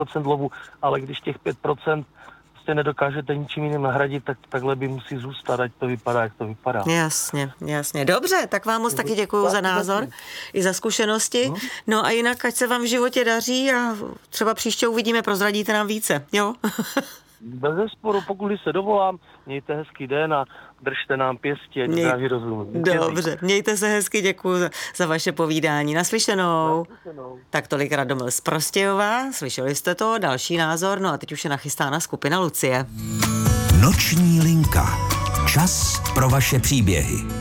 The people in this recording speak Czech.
5% lovu, ale když těch 5% prostě nedokážete ničím jiným nahradit, tak takhle by musí zůstat, ať to vypadá, jak to vypadá. Jasně. Dobře, tak vám moc taky děkuju za názor i za zkušenosti. No a jinak, ať se vám v životě daří a třeba příště uvidíme, prozradíte nám více, jo? Bez zesporu, pokud se dovolám, mějte hezký den a držte nám pěstí, ať zdraví rozum. Dobře, mějte se hezky, děkuju za vaše povídání. Naslyšenou. Tak tolik Radomil z Prostějova, slyšeli jste to, další názor, no a teď už je nachystána skupina Lucie. Noční linka. Čas pro vaše příběhy.